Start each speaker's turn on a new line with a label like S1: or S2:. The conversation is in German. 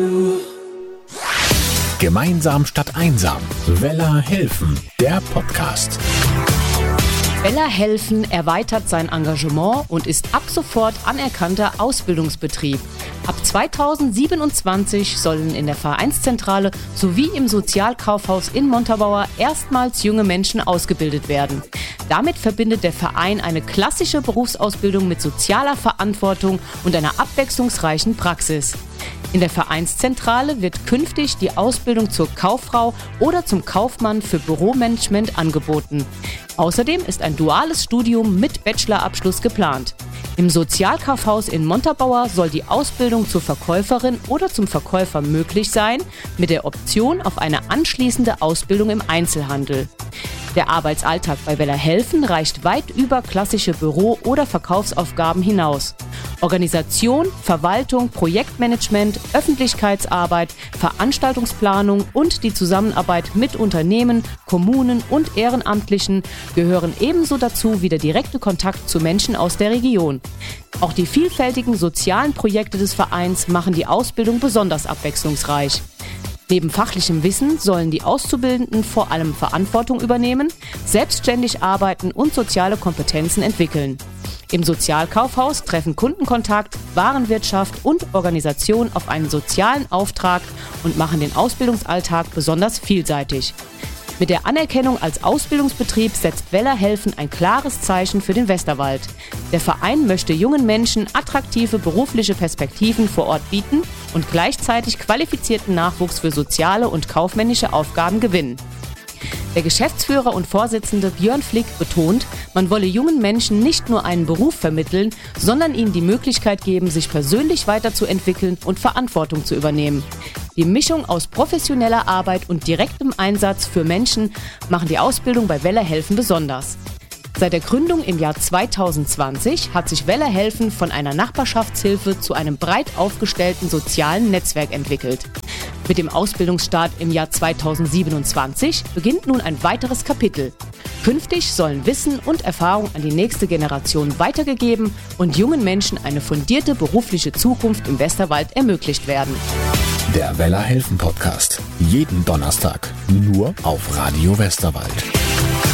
S1: Gemeinsam statt einsam. Wella helfen, der Podcast.
S2: Wella helfen erweitert sein Engagement und ist ab sofort anerkannter Ausbildungsbetrieb. Ab 2027 sollen in der Vereinszentrale sowie im Sozialkaufhaus in Montabaur erstmals junge Menschen ausgebildet werden. Damit verbindet der Verein eine klassische Berufsausbildung mit sozialer Verantwortung und einer abwechslungsreichen Praxis. In der Vereinszentrale wird künftig die Ausbildung zur Kauffrau oder zum Kaufmann für Büromanagement angeboten. Außerdem ist ein duales Studium mit Bachelorabschluss geplant. Im Sozialkaufhaus in Montabaur soll die Ausbildung zur Verkäuferin oder zum Verkäufer möglich sein, mit der Option auf eine anschließende Ausbildung im Einzelhandel. Der Arbeitsalltag bei Wella helfen reicht weit über klassische Büro- oder Verkaufsaufgaben hinaus. Organisation, Verwaltung, Projektmanagement, Öffentlichkeitsarbeit, Veranstaltungsplanung und die Zusammenarbeit mit Unternehmen, Kommunen und Ehrenamtlichen gehören ebenso dazu wie der direkte Kontakt zu Menschen aus der Region. Auch die vielfältigen sozialen Projekte des Vereins machen die Ausbildung besonders abwechslungsreich. Neben fachlichem Wissen sollen die Auszubildenden vor allem Verantwortung übernehmen, selbstständig arbeiten und soziale Kompetenzen entwickeln. Im Sozialkaufhaus treffen Kundenkontakt, Warenwirtschaft und Organisation auf einen sozialen Auftrag und machen den Ausbildungsalltag besonders vielseitig. Mit der Anerkennung als Ausbildungsbetrieb setzt Wella helfen ein klares Zeichen für den Westerwald. Der Verein möchte jungen Menschen attraktive berufliche Perspektiven vor Ort bieten und gleichzeitig qualifizierten Nachwuchs für soziale und kaufmännische Aufgaben gewinnen. Der Geschäftsführer und Vorsitzende Björn Flick betont, man wolle jungen Menschen nicht nur einen Beruf vermitteln, sondern ihnen die Möglichkeit geben, sich persönlich weiterzuentwickeln und Verantwortung zu übernehmen. Die Mischung aus professioneller Arbeit und direktem Einsatz für Menschen machen die Ausbildung bei Wella helfen besonders. Seit der Gründung im Jahr 2020 hat sich Wella helfen von einer Nachbarschaftshilfe zu einem breit aufgestellten sozialen Netzwerk entwickelt. Mit dem Ausbildungsstart im Jahr 2027 beginnt nun ein weiteres Kapitel. Künftig sollen Wissen und Erfahrung an die nächste Generation weitergegeben und jungen Menschen eine fundierte berufliche Zukunft im Westerwald ermöglicht werden.
S1: Der Wella helfen Podcast. Jeden Donnerstag. Nur auf Radio Westerwald.